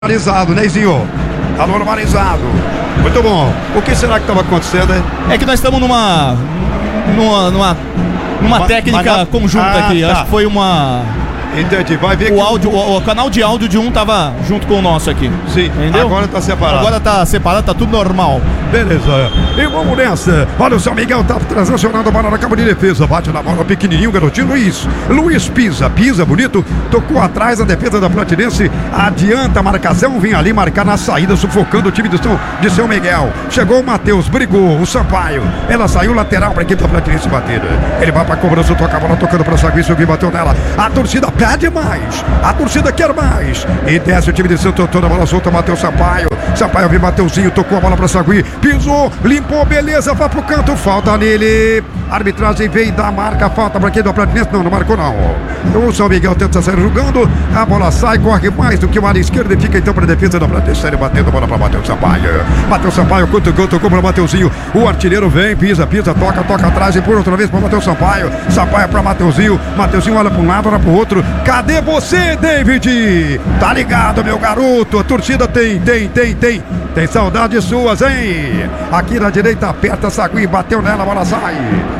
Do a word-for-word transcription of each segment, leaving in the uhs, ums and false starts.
Normalizado, Neizinho. Tá normalizado. Muito bom. O que será que estava acontecendo, hein? É que nós estamos numa. numa. numa, numa Ma- técnica mas- conjunta Ah, aqui. tá. Acho que foi uma. Entendi. Vai ver O que... áudio, o, o canal de áudio de um tava junto com o nosso aqui. Sim, Entendeu? agora tá separado. Agora tá separado, tá tudo normal. Beleza. E vamos nessa. Olha, o São Miguel tá transacionando a bola na cama de defesa. Bate na bola pequenininho, garotinho Luiz. Luiz pisa, pisa bonito. Tocou atrás a defesa da Platinense. Adianta a marcação. Vinha ali marcar na saída, sufocando o time de São, de São Miguel. Chegou o Matheus, brigou. O Sampaio. Ela saiu lateral para a equipe da Platinense bater. Ele vai pra cobrança, toca a bola tocando pra Sagui. Subiu, bateu nela. A torcida pede mais. A torcida quer mais. E desce o time de Santo Antônio. A bola solta, Matheus Sampaio. Sampaio viu Mateuzinho, tocou a bola pra Sagui. Pisou, limpou, beleza, vai pro canto, falta nele. A arbitragem veio da marca, falta pra quem do Platinense, não, não marcou não. O São Miguel tenta sair jogando, a bola sai, corre mais do que o área esquerda e fica então pra defesa da Platinense, batendo a bola pra Matheus Sampaio. Matheus Sampaio, quanto gol, tocou pra Mateuzinho. O artilheiro vem, pisa, pisa, toca, toca atrás e por outra vez pra Matheus Sampaio. Sampaio pra Mateuzinho, Mateuzinho olha pra um lado, olha pro outro. Cadê você, David? Tá ligado, meu garoto, a torcida tem, tem, tem, tem. Tem saudades suas, hein? Aqui na direita, aperta Sagui, bateu nela, a bola sai.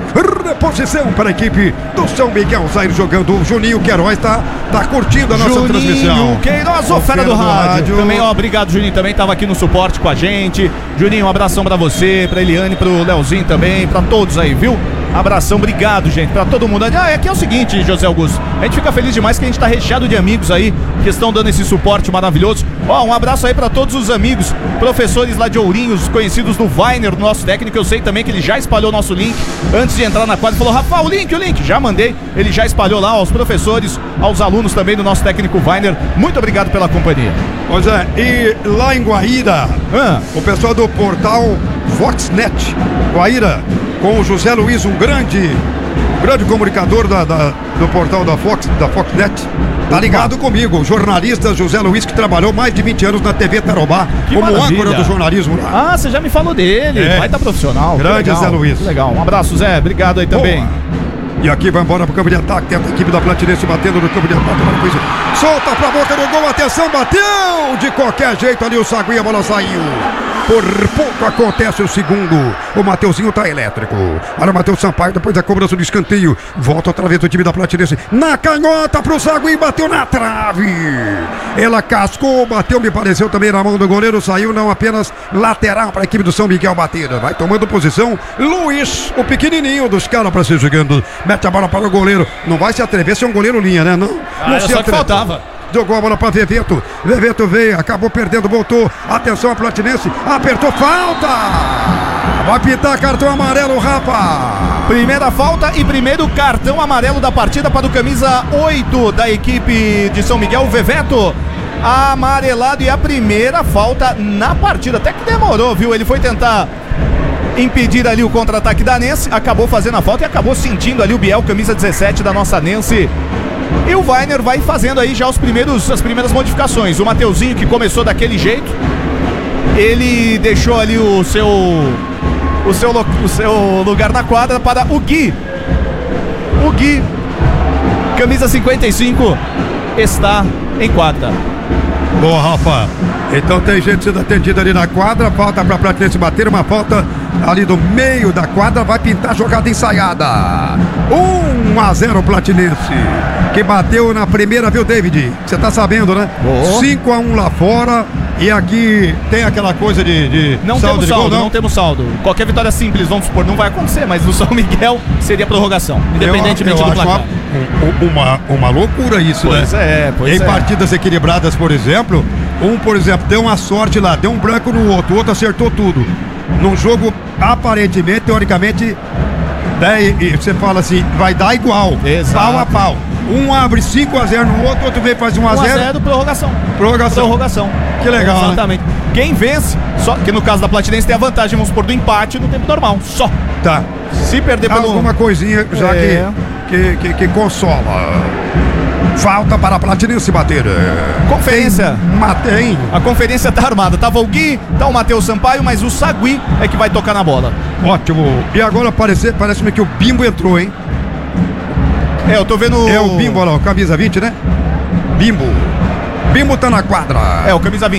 Reposição para a equipe do São Miguel sair jogando. O Juninho Queiroz tá, tá curtindo a nossa Juninho transmissão. Queiroz, o fera do rádio. Também, ó, obrigado, Juninho. Também tava aqui no suporte com a gente. Juninho, um abração pra você, pra Eliane, pro Leozinho também, pra todos aí, viu? Abração, obrigado, gente, pra todo mundo. Ah, aqui é o seguinte, José Augusto, a gente fica feliz demais que a gente tá recheado de amigos aí que estão dando esse suporte maravilhoso. Ó, um abraço aí pra todos os amigos, professores lá de Ourinhos, conhecidos do Vainer, nosso técnico. Eu sei também que ele já espalhou nosso link antes de entrar na quadra. Falou, Rafa, o link, o link, já mandei. Ele já espalhou lá aos professores, aos alunos também do nosso técnico Vainer. Muito obrigado pela companhia. Pois é, e lá em Guaíra, Ah. o pessoal do portal Voxnet, Guaíra, com o José Luiz, um grande, grande comunicador da, da- do portal da Fox, da Foxnet, tá ligado comigo, o jornalista José Luiz, que trabalhou mais de vinte anos na T V Tarobá, Que como maravilha. âncora do jornalismo lá. Ah, você já me falou dele, É. vai tá profissional. Que Grande legal, Zé Luiz. que legal, um abraço, Zé, obrigado aí também. Boa. E aqui vai embora pro campo de ataque, tenta a equipe da Platinense batendo no campo de ataque. Solta pra boca do gol, atenção, bateu! De qualquer jeito ali o Sagui, a bola saiu. Por pouco acontece o segundo. O Mateuzinho tá elétrico. Olha o Matheus Sampaio, depois da cobrança do escanteio. Volta outra vez o time da Platinense. Na canhota pro Sagui, bateu na trave. Ela cascou, bateu, me pareceu também na mão do goleiro. Saiu não apenas lateral para a equipe do São Miguel bater. Vai tomando posição. Luiz, o pequenininho dos caras para ser jogando. Mete a bola para o goleiro. Não vai se atrever a ser um goleiro linha, né? Não, Ah, não era se só que atreve. faltava. Jogou a bola para Veveto. Veveto veio, acabou perdendo, voltou. Atenção a Platinense. Apertou, falta! Vai pintar cartão amarelo, Rafa. Primeira falta e primeiro cartão amarelo da partida para o camisa oito da equipe de São Miguel, o Veveto. Amarelado e a primeira falta na partida. Até que demorou, viu? Ele foi tentar impedir ali o contra-ataque da Nense, acabou fazendo a falta e acabou sentindo ali o Biel, camisa dezessete da nossa Nense. E o Vainer vai fazendo aí já os primeiros, as primeiras modificações. O Mateuzinho, que começou daquele jeito, ele deixou ali o seu o seu, lo- o seu lugar na quadra para o Gui. O Gui, camisa cinquenta e cinco, está em quadra. Boa, Rafa. Então tem gente sendo atendida ali na quadra. Falta pra Platinense bater. Uma falta ali do meio da quadra. Vai pintar jogada ensaiada. um a zero Platinense. Que bateu na primeira, viu, David? Você tá sabendo, né? Boa. cinco a um lá fora. E aqui tem aquela coisa de, de Não saldo temos de gol, saldo, não? temos saldo. Qualquer vitória simples, vamos supor, não vai acontecer, mas no São Miguel seria prorrogação, independentemente eu, eu do acho placar. Uma, uma, uma loucura isso, Pois né? é, pois em é. partidas equilibradas, por exemplo, um, por exemplo, deu uma sorte lá, deu um branco no outro, o outro acertou tudo. Num jogo, aparentemente, teoricamente, né, e, e você fala assim, vai dar igual, Exato. pau a pau. Um abre cinco a zero no outro, outro vem faz um a zero. um a zero, prorrogação. Prorrogação. Prorrogação. Que legal, né? Exatamente. Quem vence, só que no caso da Platinense tem a vantagem, vamos supor, do empate no tempo normal, só. Tá. Se perder pelo... Alguma coisinha já É. que, que, que, que consola. Falta para a Platinense bater. Conferência. Tem, Matei. A conferência tá armada. Tava o Gui, tá o Matheus Sampaio, mas o Sagui é que vai tocar na bola. Ótimo. E agora parece, parece-me que o Bimbo entrou, hein? É, eu tô vendo... É o Bimbo, olha lá, o camisa vinte, né? Bimbo. Bimbo tá na quadra. É, o camisa